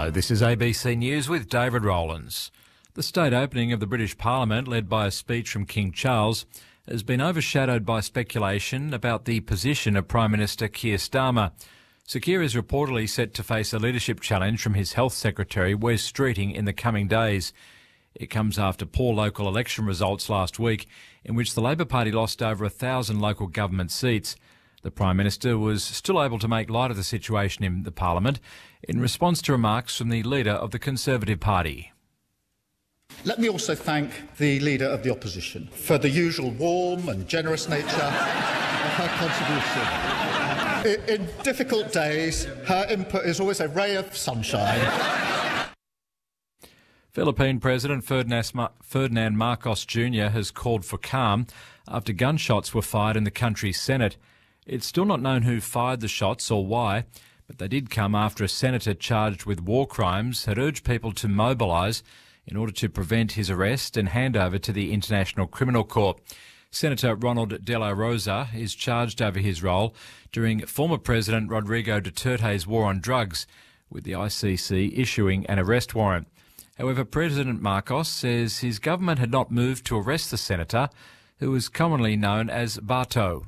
Hello, this is ABC News with David Rowlands. The state opening of the British Parliament, led by a speech from King Charles, has been overshadowed by speculation about the position of Prime Minister Keir Starmer. Sir Keir is reportedly set to face a leadership challenge from his Health Secretary, Wes Streeting, in the coming days. It comes after poor local election results last week, in which the Labor Party lost over 1,000 local government seats. The Prime Minister was still able to make light of the situation in the Parliament in response to remarks from the leader of the Conservative Party. Let me also thank the Leader of the Opposition for the usual warm and generous nature of her contribution. In difficult days, her input is always a ray of sunshine. Philippine President Ferdinand Marcos Jr. has called for calm after gunshots were fired in the country's Senate. It's still not known who fired the shots or why, but they did come after a senator charged with war crimes had urged people to mobilise in order to prevent his arrest and handover to the International Criminal Court. Senator Ronald De La Rosa is charged over his role during former President Rodrigo Duterte's war on drugs, with the ICC issuing an arrest warrant. However, President Marcos says his government had not moved to arrest the senator, who is commonly known as Bato.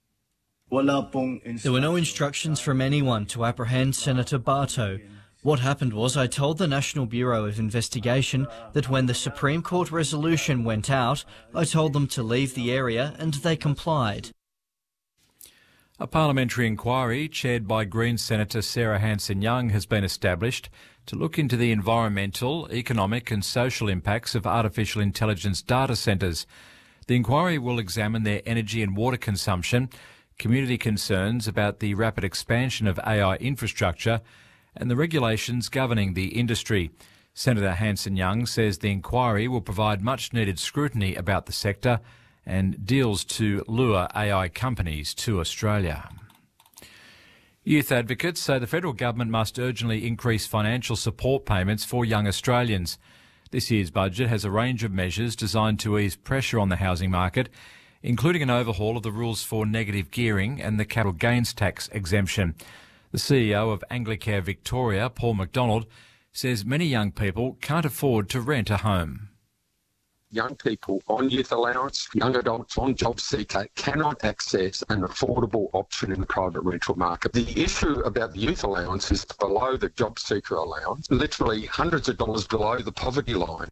There were no instructions from anyone to apprehend Senator Bato. What happened was I told the National Bureau of Investigation that when the Supreme Court resolution went out, I told them to leave the area and they complied. A parliamentary inquiry chaired by Green Senator Sarah Hanson-Young has been established to look into the environmental, economic and social impacts of artificial intelligence data centres. The inquiry will examine their energy and water consumption, community concerns about the rapid expansion of AI infrastructure and the regulations governing the industry. Senator Hanson-Young says the inquiry will provide much-needed scrutiny about the sector and deals to lure AI companies to Australia. Youth advocates say the federal government must urgently increase financial support payments for young Australians. This year's budget has a range of measures designed to ease pressure on the housing market, including an overhaul of the rules for negative gearing and the capital gains tax exemption. The CEO of Anglicare Victoria, Paul McDonald, says many young people can't afford to rent a home. Young people on youth allowance, young adults on job seeker cannot access an affordable option in the private rental market. The issue about the youth allowance is below the job seeker allowance, literally hundreds of dollars below the poverty line.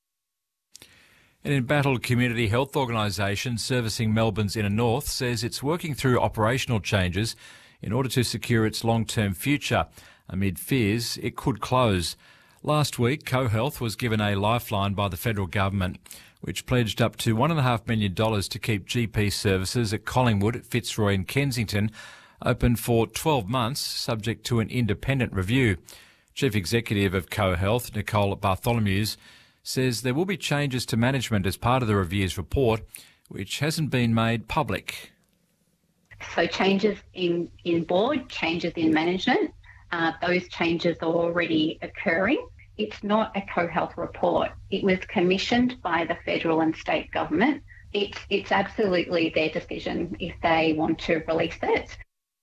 An embattled community health organisation servicing Melbourne's inner north says it's working through operational changes in order to secure its long-term future, amid fears it could close. Last week, CoHealth was given a lifeline by the federal government, which pledged up to $1.5 million to keep GP services at Collingwood, Fitzroy and Kensington open for 12 months, subject to an independent review. Chief Executive of CoHealth, Nicole Bartholomews, says there will be changes to management as part of the review's report, which hasn't been made public. So changes in board, changes in management, those changes are already occurring. It's not a CoHealth report. It was commissioned by the federal and state government. It's absolutely their decision if they want to release it.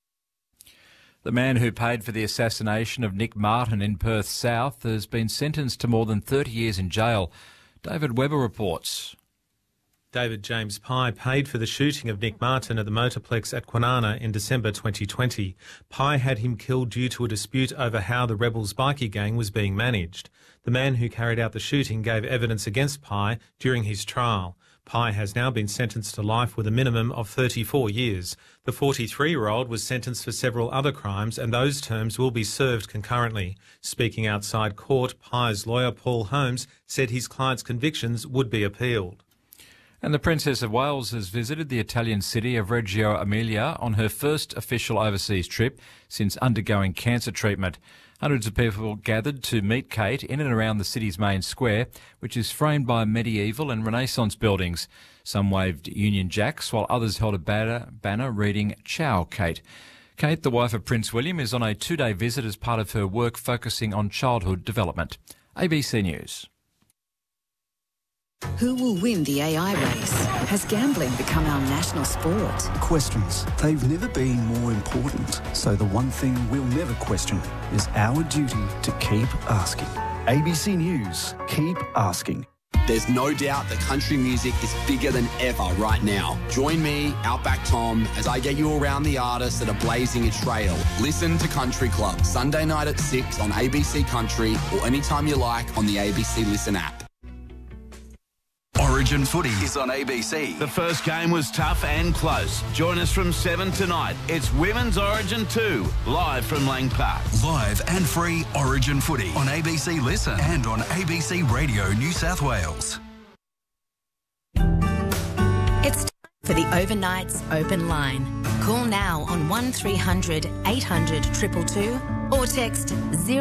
The man who paid for the assassination of Nick Martin in Perth South has been sentenced to more than 30 years in jail. David Webber reports. David James Pye paid for the shooting of Nick Martin at the Motorplex at Kwinana in December 2020. Pye had him killed due to a dispute over how the rebels' bikie gang was being managed. The man who carried out the shooting gave evidence against Pye during his trial. Pye has now been sentenced to life with a minimum of 34 years. The 43-year-old was sentenced for several other crimes and those terms will be served concurrently. Speaking outside court, Pye's lawyer Paul Holmes said his client's convictions would be appealed. And the Princess of Wales has visited the Italian city of Reggio Emilia on her first official overseas trip since undergoing cancer treatment. Hundreds of people gathered to meet Kate in and around the city's main square, which is framed by medieval and Renaissance buildings. Some waved Union Jacks, while others held a banner reading "Ciao, Kate." Kate, the wife of Prince William, is on a 2-day visit as part of her work focusing on childhood development. ABC News. Who will win the AI race? Has gambling become our national sport? Questions. They've never been more important. So the one thing we'll never question is our duty to keep asking. ABC News. Keep asking. There's no doubt that country music is bigger than ever right now. Join me, Outback Tom, as I get you around the artists that are blazing a trail. Listen to Country Club, Sunday night at 6 on ABC Country or anytime you like on the ABC Listen app. Origin Footy is on ABC. The first game was tough and close. Join us from 7 tonight. It's Women's Origin 2, live from Lang Park. Live and free Origin Footy on ABC Listen and on ABC Radio New South Wales. It's time for the Overnights Open Line. Call now on 1300 800 222 or text 0